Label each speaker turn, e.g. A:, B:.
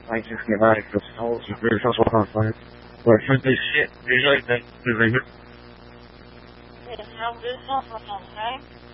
A: I just get out of the house and figure out what I'm fine. But for this shit, there's like that, there's like,
B: Yeah, how this off or something, right?